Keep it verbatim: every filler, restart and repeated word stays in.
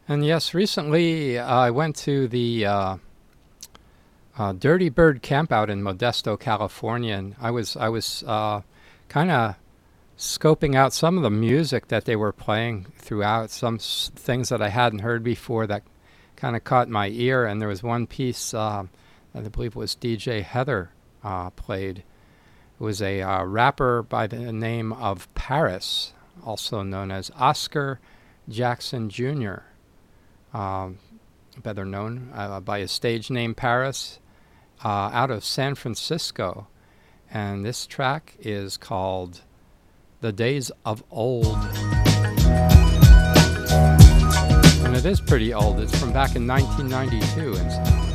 And yes, recently uh, I went to the uh, uh, Dirty Bird Campout in Modesto, California, and I was I was uh, kind of scoping out some of the music that they were playing throughout, some s- things that I hadn't heard before that kind of caught my ear. And there was one piece uh, that I believe was D J Heather uh, played. It was a uh, rapper by the name of Paris, also known as Oscar Jackson Junior, um, better known uh, by his stage name Paris, uh, out of San Francisco. And this track is called The Days of Old. And it is pretty old. It's from back in nineteen ninety-two. And